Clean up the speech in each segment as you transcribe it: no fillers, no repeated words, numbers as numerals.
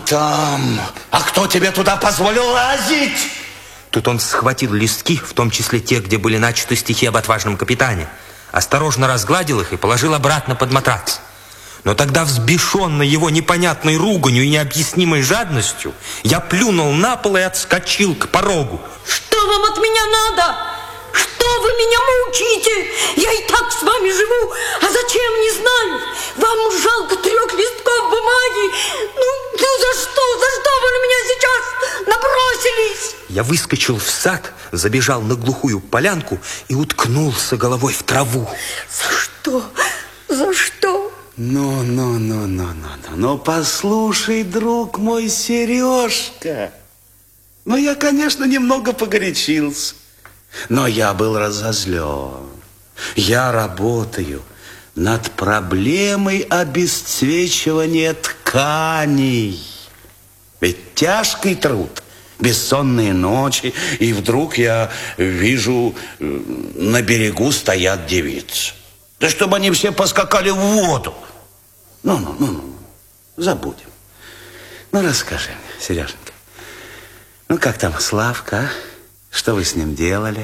там? А кто тебе туда позволил лазить? Тут он схватил листки, в том числе те, где были начаты стихи об отважном капитане, осторожно разгладил их и положил обратно под матрац. Но тогда, взбешенный его непонятной руганью и необъяснимой жадностью, я плюнул на пол и отскочил к порогу. Что вам от меня надо? Что вы меня мучаете? Я и так с вами живу. А зачем, не знаю. Вам жалко 3 листков бумаги. Ну за что? За что вы на меня сейчас набросились? Я выскочил в сад, забежал на глухую полянку и уткнулся головой в траву. За что? За что? Ну, послушай, друг мой, Сережка. Ну, я, конечно, немного погорячился, но я был разозлен. Я работаю над проблемой обесцвечивания тканей. Ведь тяжкий труд, бессонные ночи, и вдруг я вижу, на берегу стоят девицы. Да чтобы они все поскакали в воду. Ну, забудем. Ну, расскажи мне, Сереженька. Ну, как там Славка, а? Что вы с ним делали?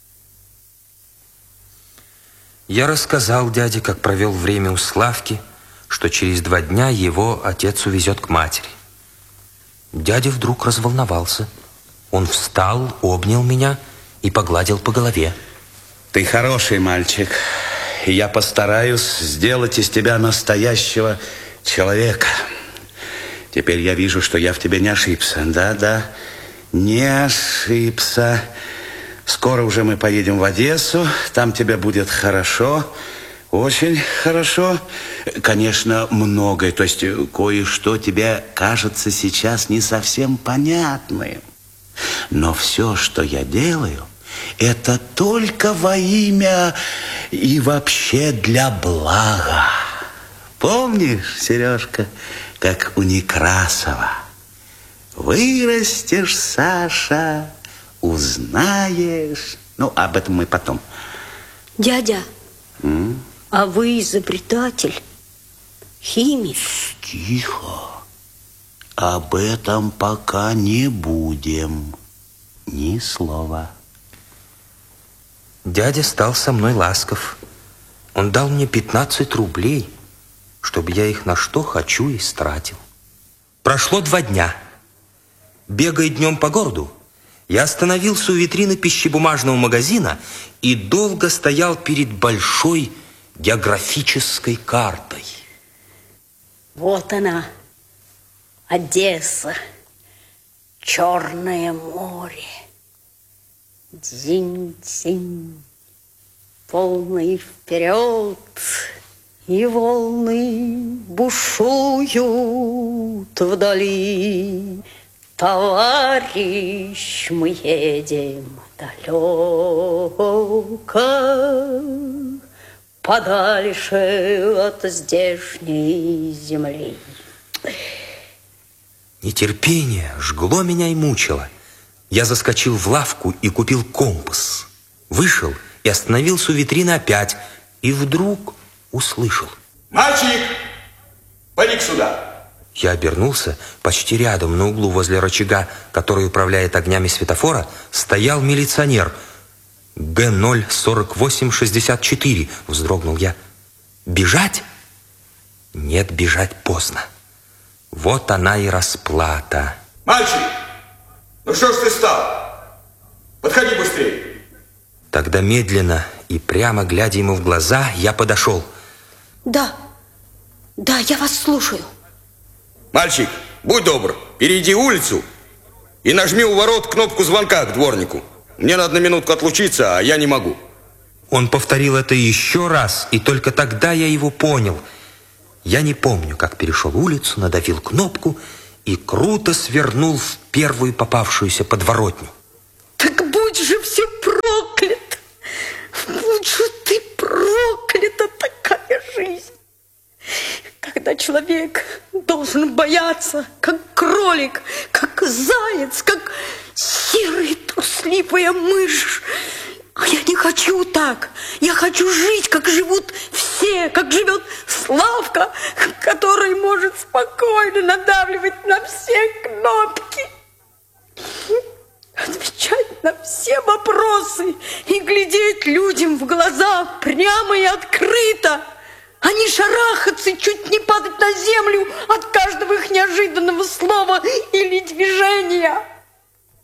Я рассказал дяде, как провел время у Славки, что через 2 дня его отец увезет к матери. Дядя вдруг разволновался. Он встал, обнял меня и погладил по голове. Ты хороший мальчик. И я постараюсь сделать из тебя настоящего человека. Теперь я вижу, что я в тебе не ошибся. Да, не ошибся. Скоро уже мы поедем в Одессу. Там тебе будет хорошо. Очень хорошо. Конечно, многое, то есть кое-что тебе кажется сейчас не совсем понятным. Но все, что я делаю, это только во имя и вообще для блага. Помнишь, Сережка, как у Некрасова? Вырастешь, Саша, узнаешь. Ну, об этом мы потом. Дядя, а вы изобретатель, химик? Тихо. Об этом пока не будем. Ни слова. Дядя стал со мной ласков. Он дал мне 15 рублей, чтобы я их на что хочу истратил. Прошло 2 дня. Бегая днем по городу, я остановился у витрины пищебумажного магазина и долго стоял перед большой географической картой. Вот она, Одесса, Черное море. Дзинь-дзинь, волны вперед, и волны бушуют вдали. Товарищ, мы едем далеко, подальше от здешней земли. Нетерпение жгло меня и мучило. Я заскочил в лавку и купил компас. Вышел и остановился у витрины опять. И вдруг услышал: «Мальчик, поди сюда!» Я обернулся. Почти рядом, на углу возле рычага, который управляет огнями светофора, стоял милиционер. Г04864, вздрогнул я. Бежать? Нет, бежать поздно. Вот она и расплата. «Мальчик, ну что ж ты стал? Подходи быстрее!» Тогда медленно и прямо глядя ему в глаза, я подошел. Да, я вас слушаю. «Мальчик, будь добр, перейди улицу и нажми у ворот кнопку звонка к дворнику. Мне надо на минутку отлучиться, а я не могу». Он повторил это еще раз, и только тогда я его понял. Я не помню, как перешел улицу, надавил кнопку и круто свернул в первую попавшуюся подворотню. Так будь же все проклят! Будь же ты проклята, такая жизнь! Когда человек должен бояться, как кролик, как заяц, как серая трусливая мышь. А я не хочу так. Я хочу жить, как живут все, как живет Славка, который может спокойно надавливать на все на все вопросы и глядеть людям в глаза прямо и открыто, а не шарахаться и чуть не падать на землю от каждого их неожиданного слова или движения.